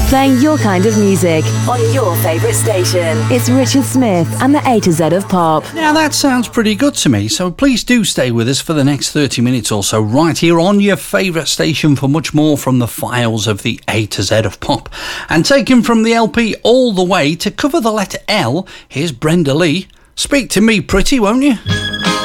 Playing your kind of music on your favourite station. It's Richard Smith and the A to Z of Pop. Now that sounds pretty good to me, so please do stay with us for the next 30 minutes or so right here on your favourite station for much more from the files of the A to Z of Pop. And taken from the LP all the way to cover the letter L, here's Brenda Lee. Speak to me pretty, won't you?